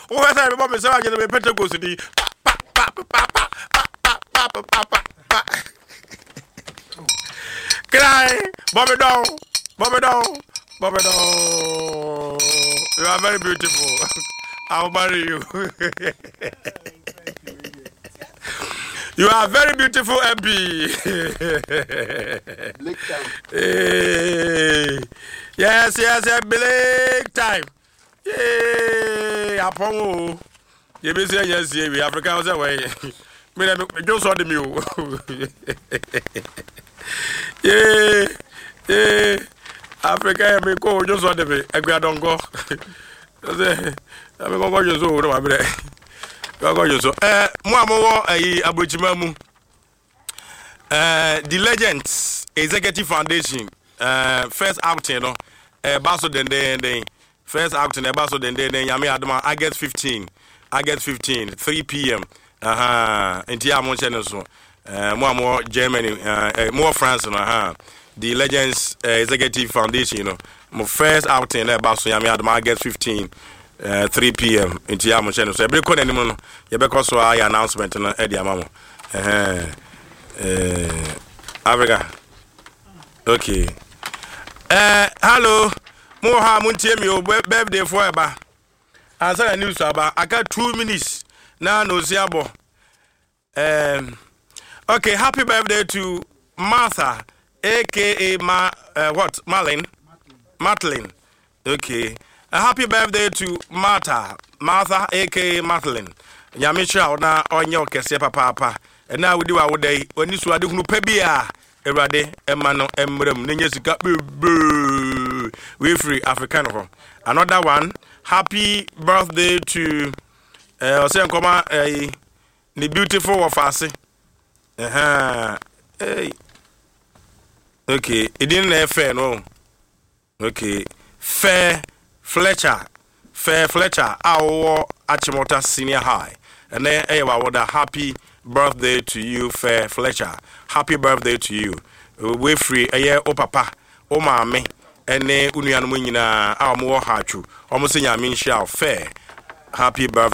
Who has ever been saying the Pentacos? Cry, Bobby down, Bobby down, Bobby down. You are very beautiful. I'll marry you. You are very beautiful, MP. Yes, Blake time. Yay, Apollo. You be saying yes, we Africa was away. Me just saw the mule. Yeah. Africa, me go just saw the me. I don't go. I'm going to go just over my bread. Go just so. Mo Abuchimamu. The Legends Executive Foundation. First outing, no. Baso den. First outing, Baso den. Yami Adama. August 15, 3 p.m. Intia mo channel so. More Germany, more France, the Legends Executive Foundation, you know. My first outing there, Baso Yami Adama. August 15, 3 p.m. Intia mo channel so. Every corner anymore. You because so I announcement no Eddie Amamo. Africa. Okay. Hello. Moha Muntiemi birthday for eba. Answer the news about. I got 2 minutes. Now no siabo. Okay, happy birthday to Martha, aka Madeline. Okay. A happy birthday to Martha, aka Madeline. Yamisha na onyo kese papa. And now we do our day. When you saw the Pebia, Erade, Emano, Emrem, Ninja we free African. Another one, happy birthday to the beautiful of us. Hey. Okay, it didn't fair, no. Okay, Fair Fletcher, our Achimota Senior High. And then, I would a happy birthday to you, Fair Fletcher. Happy birthday to you. We free a year, oh papa, oh mammy, and then Union Winina, our more hachu. Almost in your mean shall fair. Happy birthday.